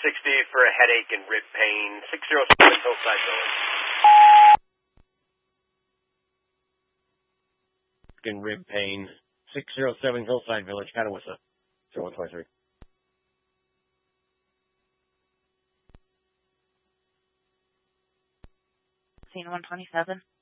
for a headache and rib pain. 607 Hillside Village. And rib pain. 607 Hillside Village, Catawissa. 0123. Scene 127.